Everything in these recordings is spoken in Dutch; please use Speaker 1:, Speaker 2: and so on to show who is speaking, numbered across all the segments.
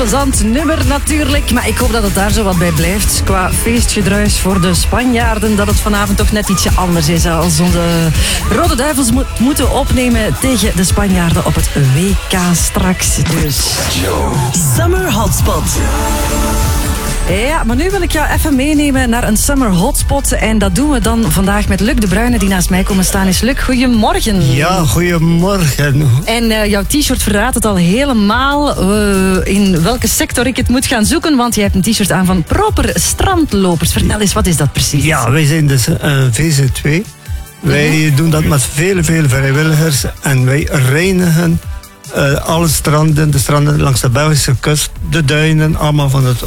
Speaker 1: plezant nummer natuurlijk. Maar ik hoop dat het daar zo wat bij blijft. Qua feestgedruis voor de Spanjaarden. Dat het vanavond toch net ietsje anders is. Als onze Rode Duivels moeten opnemen tegen de Spanjaarden op het WK straks. Dus
Speaker 2: Summer Hotspot.
Speaker 1: Ja, maar nu wil ik jou even meenemen naar een summer hotspot. En dat doen we dan vandaag met Luc de Bruyne, die naast mij komen staan is. Luc, goedemorgen.
Speaker 3: Ja, goedemorgen.
Speaker 1: En jouw t-shirt verraadt het al helemaal in welke sector ik het moet gaan zoeken. Want je hebt een t-shirt aan van Proper Strandlopers. Vertel eens, wat is dat precies?
Speaker 3: Ja, wij zijn dus VZ2. Wij doen dat met vele vrijwilligers. En wij reinigen alle stranden, de stranden langs de Belgische kust, de duinen, allemaal van het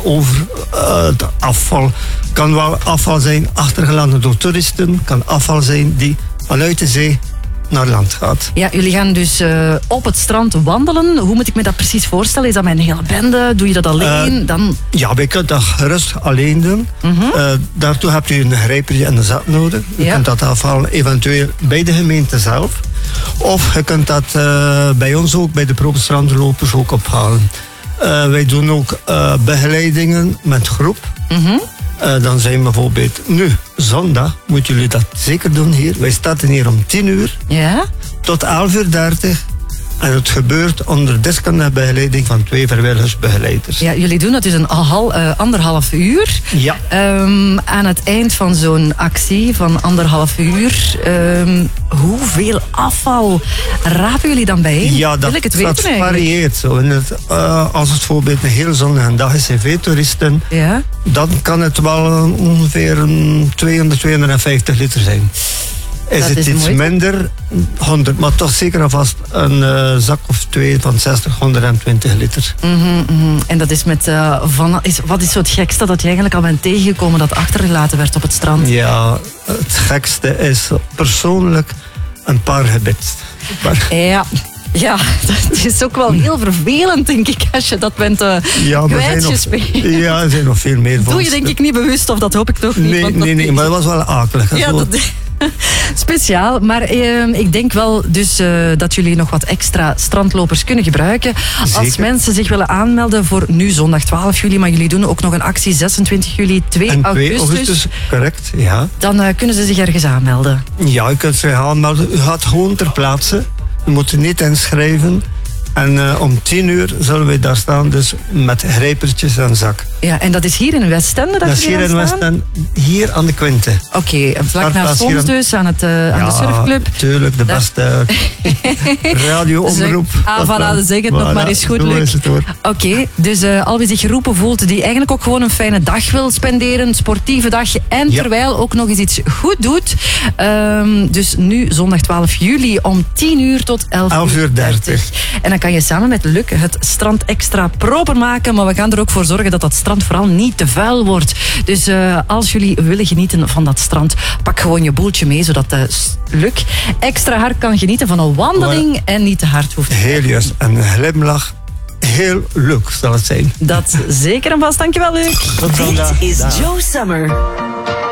Speaker 3: afval. Kan wel afval zijn achtergelaten door toeristen, kan afval zijn die vanuit de zee naar land gaat.
Speaker 1: Ja, jullie gaan dus op het strand wandelen. Hoe moet ik me dat precies voorstellen? Is dat met een hele bende? Doe je dat alleen?
Speaker 3: Ja, wij kunnen dat gerust alleen doen. Daartoe hebt u een grijpertje en een zak nodig. Je kunt dat afhalen eventueel bij de gemeente zelf. Of je kunt dat bij ons ook, bij de Proper Strandlopers ook ophalen. Wij doen ook begeleidingen met groep. Dan zijn bijvoorbeeld nu zondag, moeten jullie dat zeker doen hier. Wij starten hier om 10:00 tot 11:30. En het gebeurt onder deskundige begeleiding van 2 vrijwilligersbegeleiders.
Speaker 1: Ja, jullie doen dat dus een 1,5 uur.
Speaker 3: Ja.
Speaker 1: Aan het eind van zo'n actie van 1,5 uur, hoeveel afval rapen jullie dan bijeen?
Speaker 3: Ja, dat varieert zo. Als het bijvoorbeeld een heel zonnige dag is en veel toeristen, dan kan het wel ongeveer 250 liter zijn. Is het iets minder, 100, maar toch zeker alvast een zak of 2 van 60, 120 liter.
Speaker 1: En dat is met, wat is zo het gekste dat je eigenlijk al bent tegengekomen dat achtergelaten werd op het strand?
Speaker 3: Ja, het gekste is persoonlijk een paar gebitst.
Speaker 1: Ja, dat is ook wel heel vervelend, denk ik, als je dat bent kwijtgespeeld.
Speaker 3: Ja, er zijn nog veel meer van.
Speaker 1: Doe je denk ik niet bewust, of dat hoop ik toch niet?
Speaker 3: Nee, maar dat was wel akelig.
Speaker 1: Ja, speciaal, maar ik denk wel dus dat jullie nog wat extra strandlopers kunnen gebruiken. Zeker. Als mensen zich willen aanmelden voor nu zondag 12 juli, maar jullie doen ook nog een actie 26 juli, 2 augustus.
Speaker 3: Correct, ja.
Speaker 1: Dan kunnen ze zich ergens aanmelden.
Speaker 3: Ja, je kunt zich aanmelden. U gaat gewoon ter plaatse. Je moet niet inschrijven. En om 10:00 zullen wij daar staan, dus met grijpertjes en zak.
Speaker 1: Ja, en dat is hier in Westende? Dat is hier in Westende,
Speaker 3: hier aan de Quinte.
Speaker 1: Oké, vlak naast ons dus, aan de surfclub.
Speaker 3: Tuurlijk, de beste radioomroep.
Speaker 1: Voilà, zeg het nog maar eens goed, Luc. Oké, dus al wie zich geroepen voelt, die eigenlijk ook gewoon een fijne dag wil spenderen, een sportieve dag, en terwijl ook nog eens iets goed doet. Dus nu zondag 12 juli om 10:00 tot 11:30. En dan kan je samen met Luc het strand extra proper maken, maar we gaan er ook voor zorgen dat dat strand vooral niet te vuil wordt. Dus als jullie willen genieten van dat strand, pak gewoon je boeltje mee, zodat Luc extra hard kan genieten van een wandeling en niet te hard hoeft te gaan.
Speaker 3: Heel juist, een glimlach. Heel leuk zal het zijn.
Speaker 1: Dat zeker en vast. Dankjewel, Luc.
Speaker 2: Dit is Joe Summer.